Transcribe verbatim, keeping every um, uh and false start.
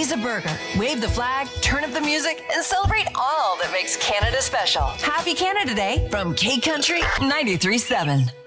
Raise a burger, wave the flag, turn up the music, and celebrate all that makes Canada special. Happy Canada Day from K Country ninety-three point seven.